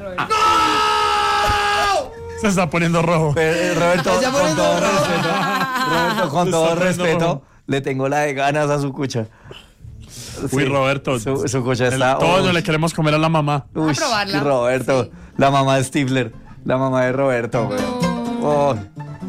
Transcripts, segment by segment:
Roberto. Se está poniendo rojo. Roberto, con todo respeto, le tengo la de ganas a su cucha. Uy, Sí, Roberto. su cucha está... Todos le queremos comer a la mamá. Uy, A probarla. Roberto, Sí. la mamá de Stifler, la mamá de Roberto. Oh.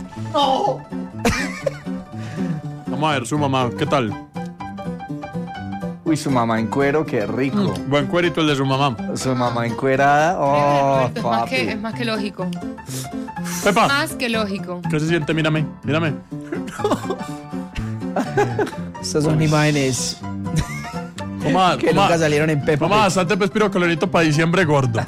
Vamos a ver, su mamá, ¿qué tal? Uy, su mamá en cuero, qué rico. Buen cuerito el de su mamá. Su mamá encuerada, oh, Roberto, papi. es más que lógico. Pepa, Más que lógico. ¿qué se siente? Mírame. Estas son imágenes Mamá, que nunca salieron en Peppa. Mamá, bastante pirocolorito para diciembre gordo.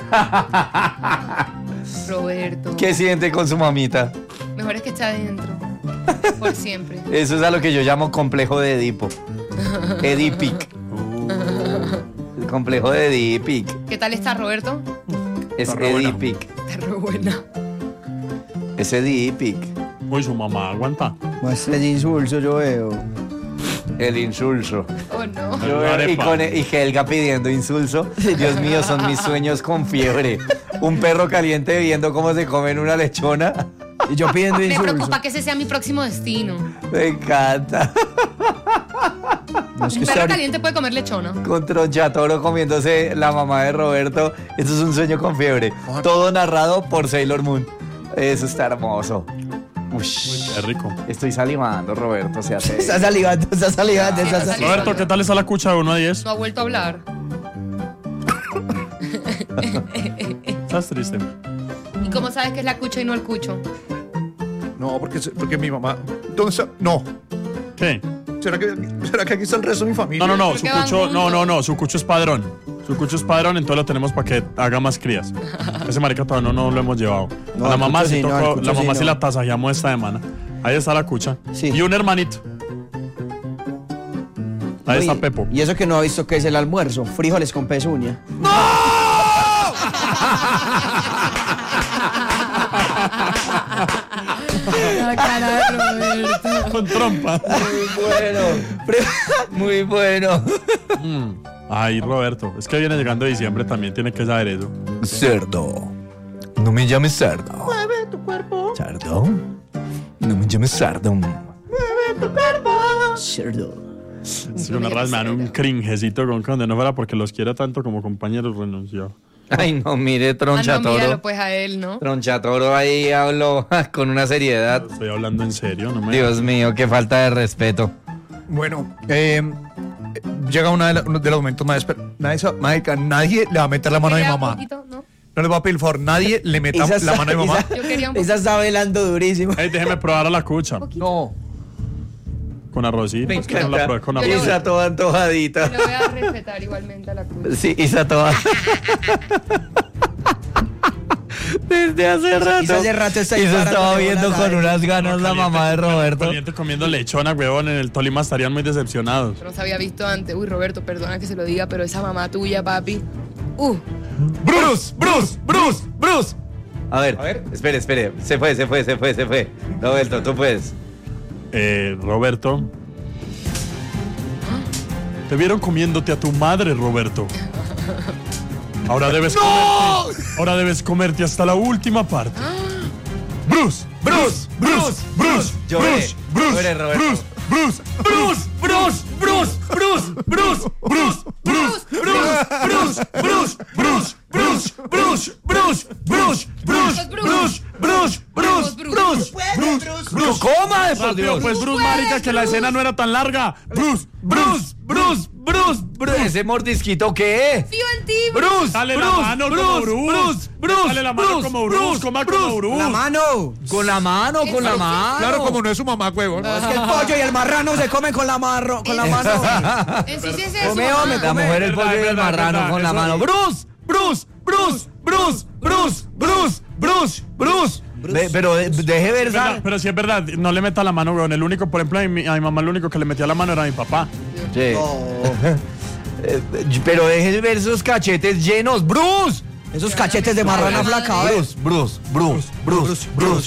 Roberto. ¿Qué siente con su mamita? Mejor es que esté adentro. Por siempre. Eso es a lo que yo llamo complejo de Edipo. Edipic. El complejo de Edipic. ¿Qué tal está, Roberto? Es Está re buena. Edipic. Está re buena. Es Edipic. Uy, su mamá, aguanta. Muestra el insulso, yo veo. El insulso. Oh, no. La arepa. Y Helga pidiendo insulso. Dios mío, son mis sueños con fiebre. Un perro caliente viendo cómo se comen una lechona. Y yo pidiendo Me insulso. preocupa que ese sea mi próximo destino. Me encanta. No, es que Un usted perro ahorita- caliente puede comer lechona. Con Tronchatoro comiéndose la mamá de Roberto. Esto es un sueño con fiebre. Todo narrado por Sailor Moon. Eso está hermoso. Ush. Qué rico. Estoy salivando, Roberto. Se hace. Está salivando. Roberto, ¿qué tal está la cucha de 1 a 10? No ha vuelto a hablar. Estás triste. ¿Y cómo sabes que es la cucha y no el cucho? No, porque mi mamá... ¿Dónde está? No. ¿Qué? ¿Será que aquí está el resto de mi familia? No, ¿Por su qué van cucho, juntos? no, su cucho es padrón. Su cucho es padrón, entonces lo tenemos para que haga más crías. Ese marica todavía no lo hemos llevado. No, A la el mamá cucho sí sí, no, tocó, el cucho la mamá sí, sí no. la tasajeamos esta semana. Ahí está la cucha. Sí. Y un hermanito. Ahí está Uy, Pepo. Y eso que no ha visto que es el almuerzo. Frijoles con pezuña. La cara de Roberto. Con trompa. Muy bueno. Ay, Roberto, es que viene llegando diciembre, también tiene que saber eso. Cerdo. No me llames cerdo. Mueve tu cuerpo. Cerdo. No me llames cerdo. Cerdo. Es una raza, me dan un cringecito con que donde no fuera porque los quiero tanto como compañeros renunció. Ay, no, mire, Ah, no, Tronchatoro. míralo pues a él, ¿no? Tronchatoro ahí habló con una seriedad. Estoy hablando en serio, no me... Dios mío, qué falta de respeto. Bueno, llega uno de los momentos más nadie le va a meter la mano a mi Pelea un mamá. poquito, ¿no? No le voy a pedir por favor, nadie le meta la mano a mi mamá. Yo quería un poquito. Esa está velando durísimo. Ey, déjeme probar a la cucha. No. Con arrocito. Me Es que no la probé con Yo arroz. Isa toda antojadita. Lo voy a respetar igualmente a la cucha. Sí, Isa toda. Desde hace rato. Isa hace rato está ahí Isa parando estaba de viendo bolas, con ¿sabes? unas ganas la mamá de Roberto. Caliente comiendo lechona, huevón. En el Tolima estarían muy decepcionados. No se había visto antes. Uy, Roberto, perdona que se lo diga, pero esa mamá tuya, papi. Bruce. A ver, espere. Se fue. Roberto, tú puedes. Roberto. Te vieron comiéndote a tu madre, Roberto. Ahora debes comerte. Ahora debes comerte hasta la última parte. Bruce. Lloré, Roberto. ¡Coma, por Dios! Pues Bruce, marica, que la escena no era tan larga. Bruce. ¿Ese mordisquito qué? ¡Fío en ti! Bruce, Dale la mano como Bruce. Dale la mano como Bruce. Coma como Bruce. La mano. Con la mano. Claro, como no es su mamá, huevón. Es que el pollo y el marrano se comen con la mano. Ensúciese eso. Come, hombre, La mujer, el Verdad, pollo y el verdad, marrano verdad, con la eso- mano. Bruce. Pero deje ver, Verdad, pero sí es verdad, no le meta la mano, weón. El único, por ejemplo, a mi mamá el único que le metía la mano era mi papá. Sí. Pero deje ver esos cachetes llenos. Bruce. Esos cachetes de marrana flaca. Bruce.